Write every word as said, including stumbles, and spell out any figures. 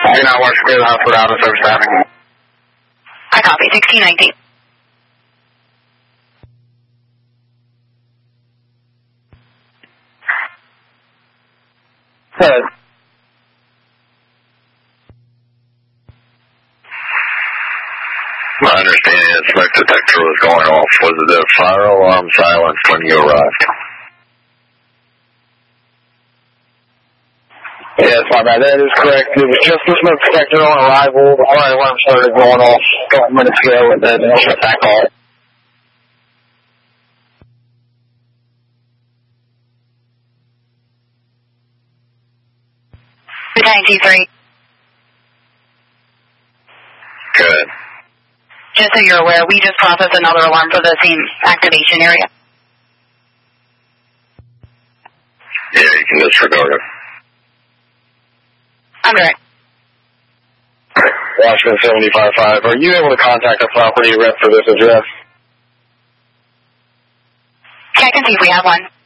You're not working clear the hospital out of service staffing. I copy, sixteen nineteen. Good. My understanding is smoke detector was going off. Was it a fire alarm silenced when you arrived? Yes, my bad. That is correct. It was just the smoke detector on arrival. The fire alarm started going off a couple minutes ago, and then it shut back off. ninety three. Good. Just so you're aware, we just processed another alarm for the same activation area. Yeah, you can disregard it. Under it. Washington seventy-five five. Are you able to contact a property rep for this address? Okay, I can see if we have one.